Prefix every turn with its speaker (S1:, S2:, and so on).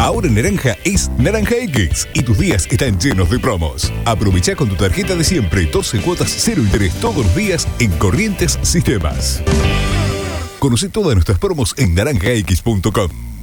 S1: Ahora en Naranja es Naranja X y tus días están llenos de promos. Aprovecha con tu tarjeta de siempre 12 cuotas 0 interés todos los días en Corrientes Sistemas. Conoce todas nuestras promos en naranjax.com.